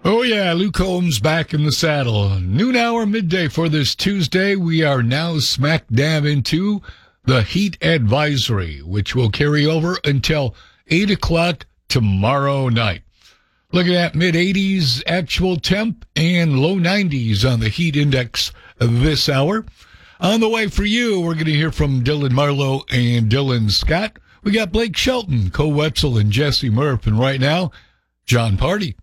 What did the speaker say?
Oh, yeah, Luke Holmes back in the saddle. Noon hour, midday for this Tuesday. We are now smack dab into the heat advisory, which will carry over until 8 o'clock tomorrow night. Looking at mid-80s actual temp and low 90s on the heat index this hour. On the way for you, we're going to hear from Dylan Marlowe and Dylan Scott. We got Blake Shelton, Co Wetzel, and Jesse Murph. And right now, John Party.